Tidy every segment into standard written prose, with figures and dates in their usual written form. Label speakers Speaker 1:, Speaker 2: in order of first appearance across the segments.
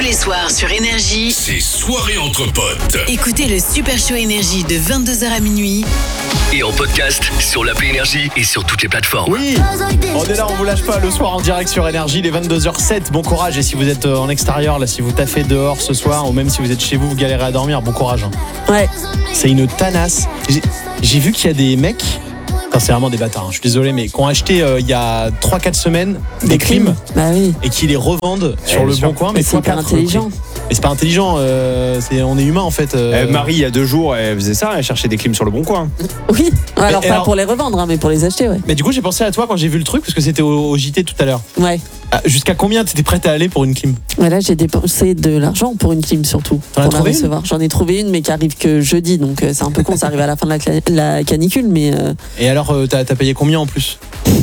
Speaker 1: les soirs sur Énergie,
Speaker 2: c'est soirée entre potes.
Speaker 1: écoutez le Super Show Énergie de 22h à minuit.
Speaker 3: Et en podcast sur l'appli Énergie et sur toutes les plateformes.
Speaker 4: Oui, on est là, on vous lâche pas le soir en direct sur Énergie, les 22h07. Bon courage, et si vous êtes en extérieur, là, si vous taffez dehors ce soir, ou même si vous êtes chez vous, vous galérez à dormir, bon courage.
Speaker 5: Ouais.
Speaker 4: C'est une tanasse. J'ai vu qu'il y a des mecs, enfin, c'est vraiment des bâtards, je suis désolé, mais qui ont acheté il y a 3-4 semaines des clims.
Speaker 5: Bah oui.
Speaker 4: Et qui les revendent sur le bon coin, mais
Speaker 5: c'est hyper intelligent.
Speaker 4: Mais c'est pas intelligent, on est humain en fait.
Speaker 6: Marie, il y a 2 jours, elle faisait ça, elle cherchait des clims sur le bon coin.
Speaker 5: Oui, alors
Speaker 4: Mais
Speaker 5: pas pour les revendre, hein, mais pour les acheter, ouais.
Speaker 4: Mais du coup, j'ai pensé à toi quand j'ai vu le truc, parce que c'était au JT tout à l'heure.
Speaker 5: Ouais.
Speaker 4: Jusqu'à combien t'étais prête à aller pour une clim?
Speaker 5: Ouais, là, j'ai dépensé de l'argent pour une clim surtout.
Speaker 4: T'en as
Speaker 5: pour la
Speaker 4: trouvé
Speaker 5: recevoir. J'en ai trouvé une, mais qui arrive que jeudi, donc c'est un peu con, ça arrive à la fin de la canicule, mais.
Speaker 4: Et alors, t'as payé combien en plus?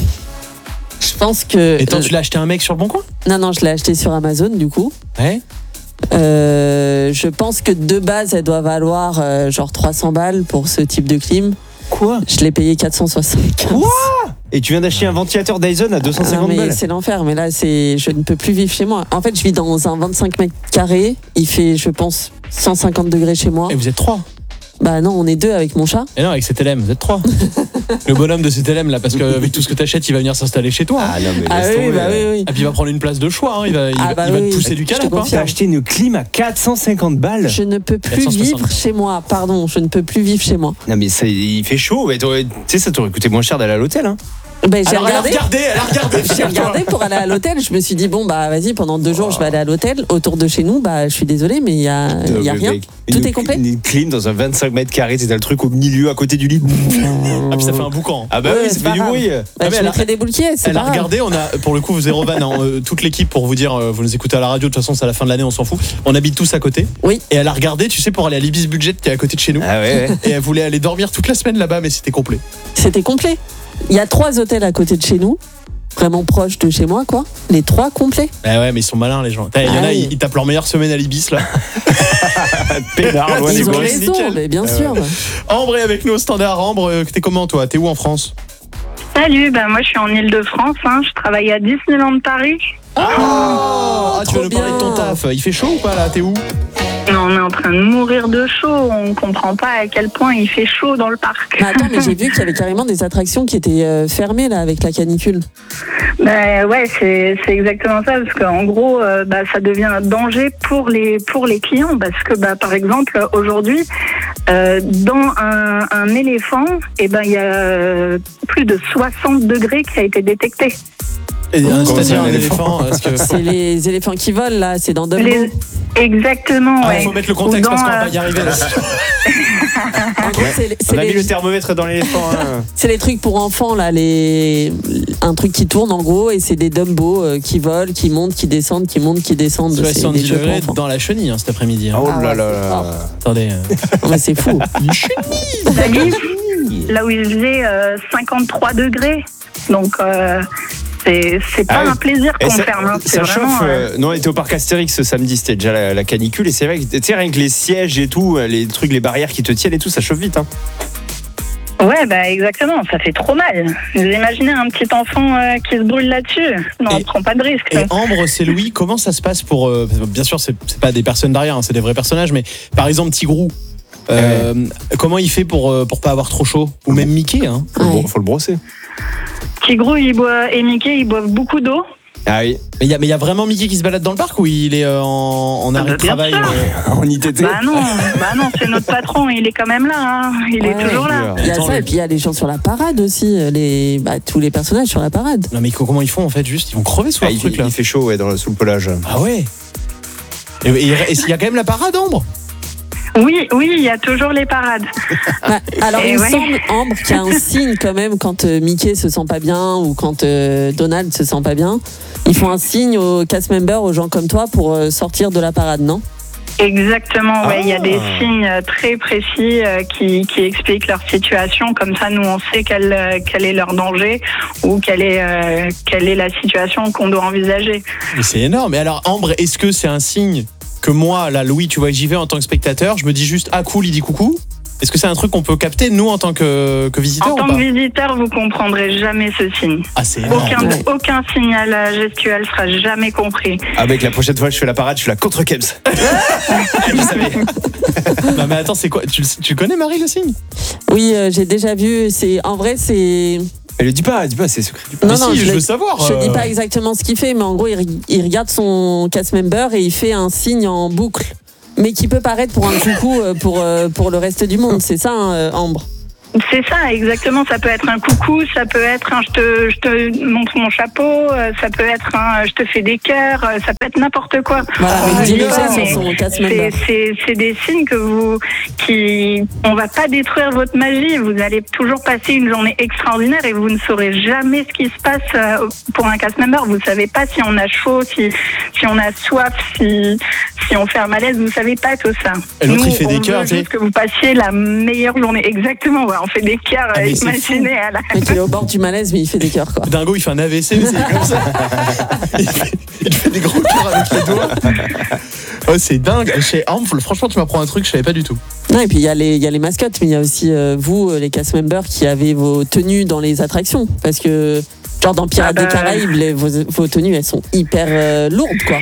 Speaker 5: Je pense que.
Speaker 4: Et toi, tu l'as acheté à un mec sur le bon coin?
Speaker 5: Non, je l'ai acheté sur Amazon, du coup.
Speaker 4: Ouais.
Speaker 5: Je pense que de base, elle doit valoir genre 300 balles pour ce type de clim.
Speaker 6: Quoi?
Speaker 5: Je l'ai payé 475.
Speaker 6: Quoi? Et tu viens d'acheter un ventilateur Dyson à 250 balles?
Speaker 5: C'est l'enfer, mais là, je ne peux plus vivre chez moi. En fait, je vis dans un 25 mètres carrés. Il fait, je pense, 150 degrés chez moi.
Speaker 4: Et vous êtes 3?
Speaker 5: Bah non, on est 2 avec mon chat.
Speaker 4: Et non, avec CTLM, vous êtes 3. Le bonhomme de CTLM, là, parce qu'avec tout ce que t'achètes, il va venir s'installer chez toi.
Speaker 6: Ah non, mais
Speaker 5: Ah
Speaker 6: laisse
Speaker 5: oui,
Speaker 6: tomber.
Speaker 5: bah oui.
Speaker 4: Et puis il va prendre une place de choix, hein. Il va te pousser du
Speaker 5: je te
Speaker 4: canapé.
Speaker 6: T'as acheté une clim à 450 balles?
Speaker 5: Je ne peux plus
Speaker 4: 460.
Speaker 5: vivre chez moi. Pardon, je ne peux plus vivre chez moi.
Speaker 6: Non mais il fait chaud, tu sais, ça t'aurait coûté moins cher d'aller à l'hôtel, hein.
Speaker 5: Ben, j'ai
Speaker 4: Alors,
Speaker 5: regardé.
Speaker 4: elle a regardé.
Speaker 5: J'ai regardé pour aller à l'hôtel. Je me suis dit, bon, bah vas-y, pendant 2 jours, je vais aller à l'hôtel. Autour de chez nous, bah je suis désolée, mais il y a rien. Tout est complet.
Speaker 6: Une clim dans un 25 mètres carrés, c'est le truc au milieu, à côté du lit.
Speaker 4: Ah, puis ça fait un boucan.
Speaker 6: Ah bah
Speaker 5: Ouais,
Speaker 6: oui,
Speaker 5: c'est
Speaker 6: ça
Speaker 5: pas
Speaker 6: fait du
Speaker 5: grave.
Speaker 6: bruit.
Speaker 5: Bah,
Speaker 4: mais
Speaker 5: je mettrai des boules qui est, c'est
Speaker 4: Elle
Speaker 5: pas
Speaker 4: a
Speaker 5: grave.
Speaker 4: regardé, on a, pour le coup, zéro van, hein, toute l'équipe, pour vous dire, vous nous écoutez à la radio, de toute façon, c'est à la fin de l'année, on s'en fout. On habite tous à côté.
Speaker 5: Oui.
Speaker 4: Et elle a regardé, tu sais, pour aller à l'Ibis Budget qui est à côté de chez nous.
Speaker 6: Ah ouais.
Speaker 4: Et elle voulait aller dormir toute la semaine là-bas, mais c'était complet.
Speaker 5: C'était complet. Il y a 3 hôtels à côté de chez nous, vraiment proches de chez moi, quoi. Les 3 complets.
Speaker 4: Ah ouais, mais ils sont malins, les gens. Il y en a,
Speaker 5: oui.
Speaker 4: ils tapent leur meilleure semaine à l'Ibis, là.
Speaker 6: Pénard, loin des
Speaker 5: Ils ont
Speaker 6: gosses.
Speaker 5: raison,
Speaker 4: nickel.
Speaker 5: mais bien sûr.
Speaker 4: Ambre est avec nous au standard. Ambre, t'es comment, toi? T'es où en France?
Speaker 7: Salut, moi je suis en Ile-de-France, je travaille à Disneyland Paris.
Speaker 4: Ah, tu
Speaker 5: trop
Speaker 4: vas nous parler de ton
Speaker 5: bien.
Speaker 4: taf. Il fait chaud ou pas, là? T'es où?
Speaker 7: On est en train de mourir de chaud, on comprend pas à quel point il fait chaud dans le parc.
Speaker 5: Mais attends, mais j'ai vu qu'il y avait carrément des attractions qui étaient fermées là avec la canicule.
Speaker 7: Ouais, c'est exactement ça, parce qu'en gros, ça devient un danger pour les clients, parce que par exemple aujourd'hui, dans un éléphant, il y a plus de 60 degrés qui a été détecté.
Speaker 4: C'est-à-dire un éléphant.
Speaker 5: C'est les éléphants qui volent là, c'est dans Dumbo.
Speaker 7: Exactement,
Speaker 4: Il
Speaker 7: ouais.
Speaker 4: faut mettre le contexte
Speaker 7: Ou dans,
Speaker 4: parce qu'on va pas y arriver là.
Speaker 5: En gros,
Speaker 6: On a mis le thermomètre dans l'éléphant. Hein.
Speaker 5: c'est les trucs pour enfants là, un truc qui tourne en gros, et c'est des Dumbo qui volent, qui montent, qui descendent, qui montent, qui descendent. C'est
Speaker 4: 70
Speaker 5: des jeux pour
Speaker 4: degrés
Speaker 5: enfants.
Speaker 4: dans la chenille cet après-midi.
Speaker 6: Oh
Speaker 5: Ah
Speaker 6: là
Speaker 5: ouais,
Speaker 6: là
Speaker 5: c'est
Speaker 6: là.
Speaker 5: fort.
Speaker 4: Attendez.
Speaker 5: Non, mais c'est fou.
Speaker 7: là où il faisait 53 degrés. Donc, c'est pas un plaisir qu'on ferme.
Speaker 6: Ça chauffe. Non, on était au parc Astérix ce samedi, c'était déjà la canicule. Et c'est vrai que, tu sais, rien que les sièges et tout, les trucs, les barrières qui te tiennent et tout, ça chauffe vite. Hein.
Speaker 7: Ouais, exactement, ça fait trop mal. Vous imaginez un petit enfant qui se brûle là-dessus? Non, on ne prend pas de risque.
Speaker 4: Et Ambre, c'est Louis, comment ça se passe pour... bien sûr, c'est pas des personnes derrière, hein, c'est des vrais personnages, mais par exemple, Tigrou, comment il fait pour pas avoir trop chaud? Ou même Mickey, hein.
Speaker 6: Faut le brosser.
Speaker 7: Tigrou et Mickey, ils boivent beaucoup d'eau.
Speaker 6: Ah oui.
Speaker 4: Mais il y a vraiment Mickey qui se balade dans le parc ou il est en arrêt de
Speaker 7: bien
Speaker 4: travail?
Speaker 7: sûr.
Speaker 6: En ITT.
Speaker 7: Non, c'est notre patron, il est quand même là. Il est toujours là.
Speaker 5: Il y a
Speaker 4: Attends,
Speaker 5: ça, et puis il y a les gens sur la parade aussi, tous les personnages sur la parade.
Speaker 4: Non mais comment ils font en fait? Juste, ils vont crever sous leur truc là.
Speaker 6: Il fait chaud sous le pelage.
Speaker 4: Ah ouais. Et il y a quand même la parade, Ambre?
Speaker 7: Oui, il y a toujours les parades.
Speaker 5: Alors
Speaker 7: Et
Speaker 5: il me
Speaker 7: ouais.
Speaker 5: semble, Ambre, qu'il y a un signe quand même quand Mickey se sent pas bien ou quand Donald se sent pas bien. Ils font un signe aux cast members, aux gens comme toi, pour sortir de la parade, non?
Speaker 7: Exactement, ouais. Il y a des signes très précis qui expliquent leur situation. Comme ça, nous, on sait quel est leur danger ou quelle est la situation qu'on doit envisager.
Speaker 4: Mais c'est énorme. Et alors, Ambre, est-ce que c'est un signe que moi, là, Louis, tu vois, j'y vais en tant que spectateur, je me dis juste, ah cool, il dit coucou? Est-ce que c'est un truc qu'on peut capter, nous, en tant que visiteurs
Speaker 7: En
Speaker 4: ou
Speaker 7: tant
Speaker 4: pas
Speaker 7: que visiteur, vous comprendrez jamais ce signe.
Speaker 4: Ah, c'est énorme.
Speaker 7: Aucun signal gestuel sera jamais compris.
Speaker 6: Ah, mec, la prochaine fois, je fais la parade, je suis la contre Kems. Je savais.
Speaker 4: Non, mais attends, c'est quoi tu connais, Marie, le signe?
Speaker 5: Oui, j'ai déjà vu. En vrai, c'est.
Speaker 6: Elle le dit pas, c'est secret.
Speaker 4: Mais si, je veux savoir.
Speaker 5: Je dis pas exactement ce qu'il fait, mais en gros, il regarde son cast member et il fait un signe en boucle. Mais qui peut paraître pour un coucou pour le reste du monde. C'est ça, hein, Ambre?
Speaker 7: C'est ça, exactement. Ça peut être un coucou, ça peut être un je te montre mon chapeau, ça peut être un je te fais des cœurs, ça peut être n'importe quoi.
Speaker 5: Voilà, mais dirigé
Speaker 7: mais
Speaker 5: sur son cast member.
Speaker 7: c'est des signes on va pas détruire votre magie. Vous allez toujours passer une journée extraordinaire et vous ne saurez jamais ce qui se passe pour un cast member. Vous savez pas si on a chaud, si on a soif, si on fait un malaise. Vous savez pas tout ça.
Speaker 4: Et l'autre, il fait des cœurs,
Speaker 7: tu sais. Juste que vous passiez la meilleure journée. Exactement. Ouais, on fait des cœurs. Imaginez à la.
Speaker 5: Il est au bord du malaise, mais il fait des cœurs, quoi.
Speaker 4: Dingo, il fait un AVC, mais c'est comme ça. il fait des gros cœurs avec les doigts. Oh, c'est dingue. Chez Ample, franchement, tu m'apprends un truc que je savais pas du tout.
Speaker 5: Non, et puis il y a les mascottes, mais il y a aussi vous, les cast members, qui avez vos tenues dans les attractions. Parce que, genre dans Pirates des Caraïbes, vos tenues, elles sont hyper lourdes, quoi.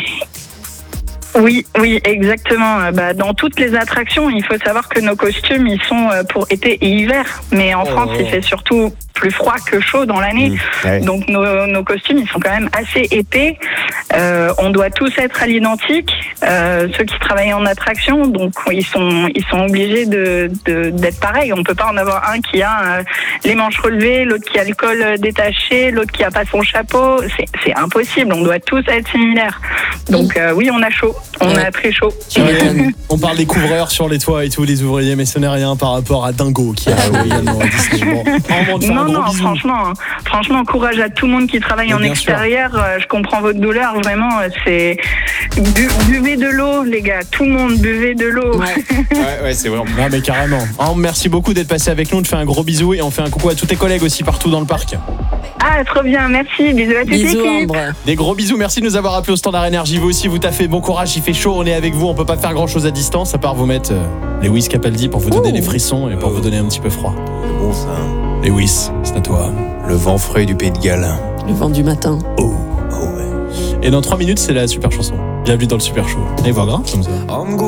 Speaker 7: Oui, exactement. Dans toutes les attractions, il faut savoir que nos costumes, ils sont pour été et hiver. Mais en France, il fait surtout plus froid que chaud dans l'année.
Speaker 6: Ouais.
Speaker 7: Donc nos costumes, ils sont quand même assez épais. On doit tous être à l'identique. Ceux qui travaillent en attraction, donc ils sont obligés d'être pareils. On peut pas en avoir un qui a les manches relevées, l'autre qui a le col détaché, l'autre qui a pas son chapeau. C'est impossible. On doit tous être similaires. Donc oui, on a chaud. On a très chaud.
Speaker 4: On parle des couvreurs sur les toits et tout, les ouvriers, mais ce n'est rien par rapport à Dingo qui a également Disney.
Speaker 7: Non, franchement, courage à tout le monde qui travaille en extérieur. Je comprends votre douleur, vraiment. C'est buvez de l'eau, les gars. Tout le monde buvez de l'eau.
Speaker 6: Ouais, c'est vrai.
Speaker 4: Non, mais carrément. Merci beaucoup d'être passé avec nous. On te fait un gros bisou et on fait un coucou à tous tes collègues aussi partout dans le parc.
Speaker 7: Ah, trop bien, merci. Bisous à toute l'équipe.
Speaker 5: Ambre.
Speaker 4: Des gros bisous. Merci de nous avoir appelés au Standard Énergie. Vous aussi, vous taffez. Bon courage. Il fait chaud. On est avec vous. On peut pas faire grand chose à distance à part vous mettre les Wiz Capaldi pour vous donner les frissons et pour vous donner un petit peu froid.
Speaker 8: C'est bon ça.
Speaker 4: Les Wiz, c'est à toi.
Speaker 8: Le vent frais du Pays de Galles.
Speaker 5: Le vent du matin.
Speaker 8: Oh ouais.
Speaker 4: Et dans 3 minutes, c'est la super chanson. Bienvenue dans le super show. Et voilà, comme ça.